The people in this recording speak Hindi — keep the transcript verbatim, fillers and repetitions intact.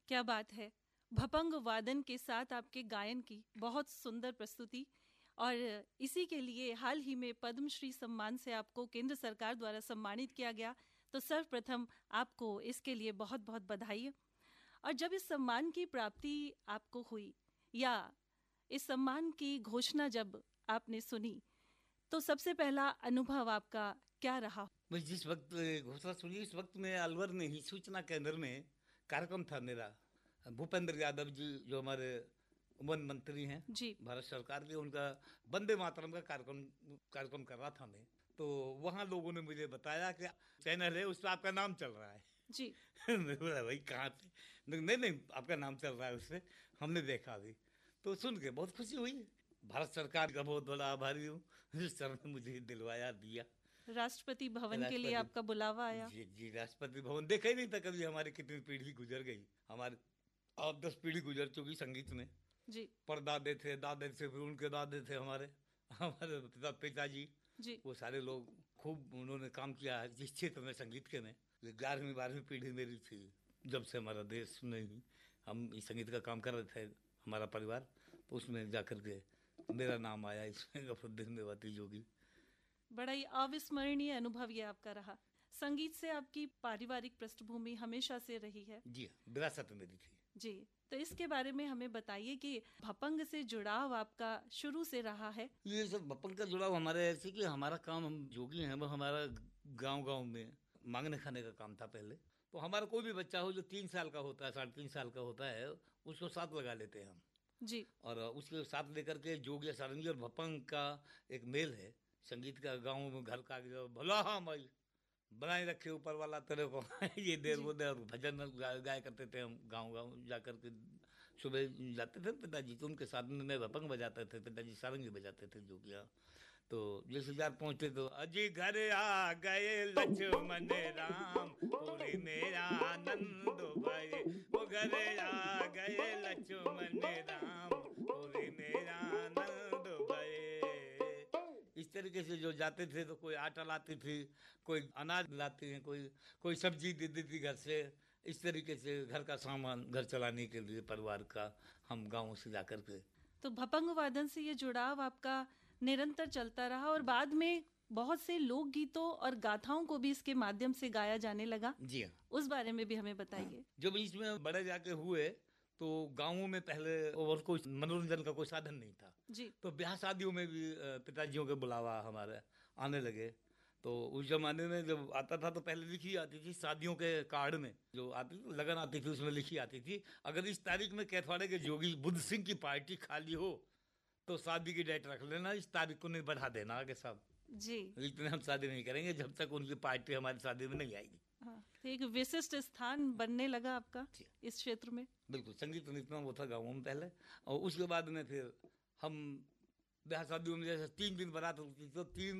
क्या बात है। भपंग वादन के साथ आपके गायन की बहुत सुंदर प्रस्तुति, और इसी के लिए हाल ही में पद्मश्री सम्मान से आपको केंद्र सरकार द्वारा सम्मानित किया गया। तो सर्वप्रथम आपको इसके लिए बहुत बहुत बधाई। और जब इस सम्मान की प्राप्ति आपको हुई या इस सम्मान की घोषणा जब आपने सुनी, तो सबसे पहला अनुभव आपका क्या रहा? मैं जिस वक्त घोषणा सुनी, इस वक्त में अलवर में ही सूचना केंद्र में कार्यक्रम था मेरा। भूपेंद्र यादव जी जो हमारे वन मंत्री हैं जी। भारत सरकार के, उनका वंदे मातरम का कार्यक्रम कार्यक्रम कर रहा था मैं। तो वहाँ लोगों ने मुझे बताया कि चैनल है उस पर आपका नाम चल रहा है। जी। मैं बोला भाई कहाँ से? नहीं नहीं आपका नाम चल रहा है उससे, हमने देखा अभी। तो सुन के बहुत खुशी हुई। भारत सरकार का बहुत बड़ा आभारी हूँ जिस सर ने मुझे दिलवाया दिया। राष्ट्रपति भवन के लिए आपका बुलावा आया? जी जी, राष्ट्रपति भवन देखा ही नहीं था कभी। हमारी कितनी पीढ़ी गुजर गई, हमारे आठ दस पीढ़ी गुजर चुकी संगीत में। जी। परदादे थे, दादे थे, फिर उनके दादे थे, हमारे हमारे पिता पिताजी जी। वो सारे लोग खूब उन्होंने काम किया है जिस क्षेत्र में संगीत के में। ग्यारहवीं बारहवीं पीढ़ी मेरी थी जब से हमारा देश में ही हम इस संगीत का काम कर रहे थे, हमारा परिवार। तो उसमें जाकर के मेरा नाम आया इसमें, गफरुद्दीन मेवाती जोगी। बड़ा ही अविस्मरणीय अनुभव ये आपका रहा। संगीत से आपकी पारिवारिक पृष्ठभूमि हमेशा से रही है? जी, विरासत मेरी थी। जी, तो इसके बारे में हमें बताइए कि भपंग से जुड़ाव आपका शुरू से रहा है? ये सब भपंग का जुड़ाव हमारे ऐसे कि हमारा काम, हम जोगी हैं, वो हमारा गांव गांव में मांगने खाने का काम था पहले। तो हमारा कोई भी बच्चा हो जो तीन साल का होता है, साढ़े तीन साल का होता है, उसको साथ लगा लेते हैं हम। जी। और उसके साथ लेकर के जोगी सारंगी और भपंग का एक मेल है संगीत का। गाँव में घर का भला हाँ भाई बनाए रखे ऊपर वाला तेरे को ये देर वो देर भजन गाया गा करते थे हम गांव गांव जाकर के। सुबह जाते थे पिताजी तो उनके साथ में भपंग बजाते थे, पिताजी सारंगी बजाते थे जो किया। तो जैसे जार पहुंचते तो अजी घर आ गए लक्ष्मण राम पूरी मेरा आनंद भाई, वो घर आ गए लक्ष्मण राम पूरी मेरा आनंद भाई। इस तरीके से जो जाते थे तो कोई आटा लाती थी, कोई अनाज लाती हैं, कोई कोई सब्जी दे देती घर से। इस तरीके से घर का सामान घर चलाने के लिए परिवार का हम गाँव से जाकर के। तो भपंग वादन से ये जुड़ाव आपका निरंतर चलता रहा और बाद में बहुत से लोक गीतों और गाथाओं को भी इसके माध्यम से गाया जाने लगा। जी हाँ, उस बारे में भी हमें बताइए। जब इसमें बड़े जाके हुए तो गाँवों में पहले और कोई मनोरंजन का कोई साधन नहीं था। जी। तो ब्याह शादियों में भी पिताजियों के बुलावा हमारे आने लगे। तो उस जमाने में जब आता था तो पहले लिखी आती थी शादियों के कार्ड में, जो आती थी लगन आती थी उसमें लिखी आती थी अगर इस तारीख में कैथवाड़े के जोगी बुद्ध सिंह की पार्टी खाली हो तो शादी की डेट रख लेना, इस तारीख को नहीं बढ़ा देना आगे साहब जी। इतने हम शादी नहीं करेंगे जब तक उनकी पार्टी हमारी शादी में नहीं आएगी। हाँ, तो एक विशिष्ट स्थान बनने लगा आपका इस क्षेत्र में। बिल्कुल, संगीत इतना वो था गाँवों में पहले। और उसके बाद में फिर हम ब्याह शादियों में जैसे तीन दिन बारात होती तो तीन